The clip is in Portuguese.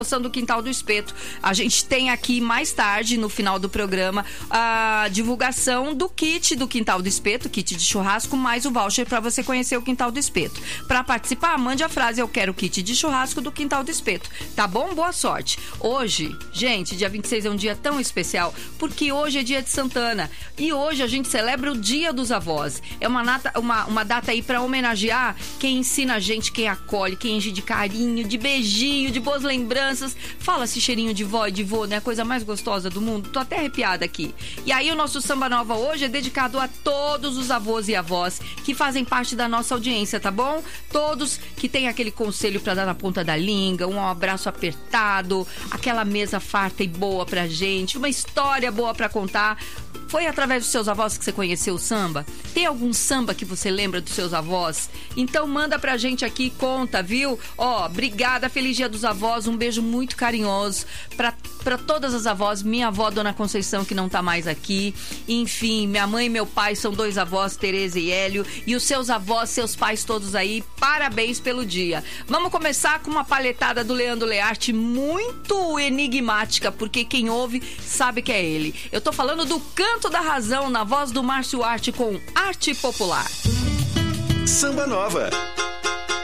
do Quintal do Espeto. A gente tem aqui mais tarde, no final do programa, a divulgação do kit do Quintal do Espeto, kit de churrasco, mais o voucher para você conhecer o Quintal do Espeto. Para participar, mande a frase: eu quero kit de churrasco do Quintal do Espeto. Tá bom? Boa sorte. Hoje, gente, dia 26 é um dia tão especial, porque hoje é dia de Santana. E hoje a gente celebra o Dia dos Avós. É uma data aí para homenagear quem ensina a gente, quem acolhe, quem enche de carinho, de beijinho, de boas lembranças. Fala esse cheirinho de vó e de vô, né? A coisa mais gostosa do mundo. Tô até arrepiada aqui. E aí o nosso Samba Nova hoje é dedicado a todos os avós e avós que fazem parte da nossa audiência, tá bom? Todos que têm aquele conselho pra dar na ponta da língua, um abraço apertado, aquela mesa farta e boa pra gente, uma história boa pra contar. Foi através dos seus avós que você conheceu o samba? Tem algum samba que você lembra dos seus avós? Então manda pra gente aqui, conta, viu? Ó, obrigada, feliz Dia dos Avós, um beijo muito carinhoso pra todas as avós, minha avó, Dona Conceição, que não tá mais aqui, enfim, minha mãe e meu pai são 2 avós, Tereza e Hélio, e os seus avós, seus pais todos aí, parabéns pelo dia. Vamos começar com uma palhetada do Leandro Learte, muito enigmática, porque quem ouve sabe que é ele. Eu tô falando do Canto da Razão, na voz do Márcio Arte, com Arte Popular. Samba Nova.